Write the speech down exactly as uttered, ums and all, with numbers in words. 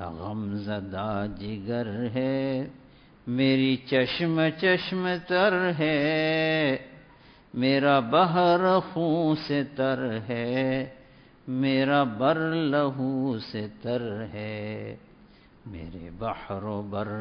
मेरा गमज़दा जिगर है, मेरी चश्म चश्म तर है, मेरा बहर खून से तर है, मेरा बर लहू से तर है, मेरे बहरो बर